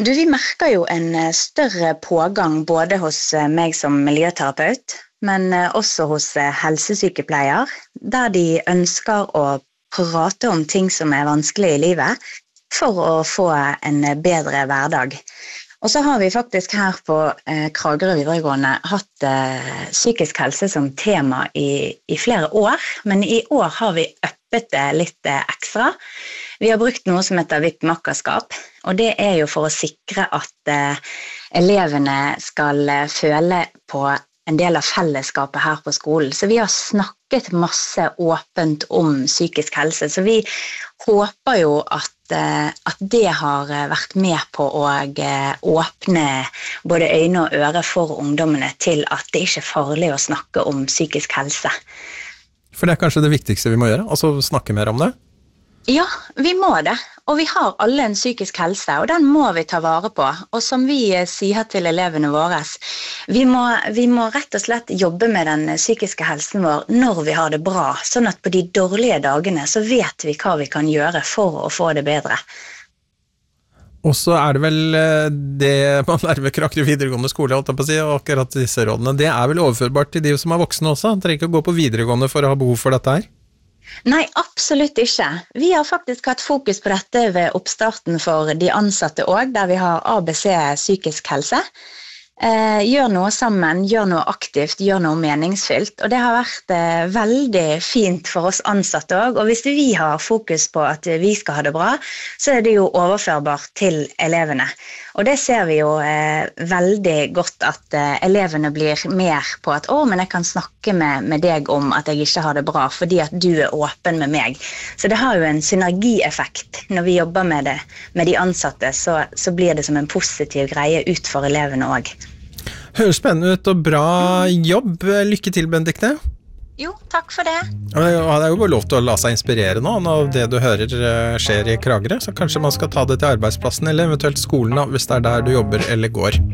Vi merker jo en større pågang både hos meg som miljøterapeut, men også hos helsesykepleier, der de ønsker å prate om ting som vanskelig i livet, for å få en bedre hverdag. Og så har vi faktisk her på Kragerø videregående hatt psykisk helse som tema i flere år, men i år har vi øppet det litt ekstra. Vi har brukt noe som heter VIP-makkerskap, og det jo for å sikre at elevene skal føle på en del av fellesskapet her på skolen. Så vi har snakket masse åpent om psykisk helse, så vi håper jo at det har vært med på å åpne både øyne og ører for ungdommene til at det ikke farlig å snakke om psykisk helse. For det kanskje det viktigste vi må gjøre, altså snakke mer om det? Ja, vi må det, og vi har alle en psykisk helse, og den må vi ta vare på. Og som vi sier til elevene våre, vi må rett og slett jobbe med den psykiske helsen vår når vi har det bra, sånn at på de dårlige dagene så vet vi hva vi kan gjøre for å få det bedre. Og så det vel det man lærer ved Kragerø videregående skole, holdt jeg på å si, og akkurat disse rådene, det vel overførbart til de som voksne også? Man trenger ikke å gå på videregående for å ha behov for dette her? Nei, absolutt ikke. Vi har faktisk hatt fokus på dette ved oppstarten for de ansatte også, der vi har ABC psykisk helse. Gjør noe sammen, gjør noe aktivt, gjør noe meningsfylt, og det har vært veldig fint for oss ansatte også, og hvis vi har fokus på at vi skal ha det bra, så det jo overførbart til elevene. Og det ser vi jo veldig godt at elevene blir mer på at men jeg kan snakke med deg om at jeg ikke har det bra, fordi at du åpen med meg. Så det har jo en synergieffekt når vi jobber med det med de ansatte, så blir det som en positiv greie ut for elevene også. Høres spennende ut og bra jobb. Lykke til, Benedikte. Jo, takk for det. Det jo bare lov til å la seg inspirere nå, når det du hører skjer i Kragerø, så kanskje man skal ta det til arbeidsplassen, eller eventuelt skolen, hvis det der du jobber eller går.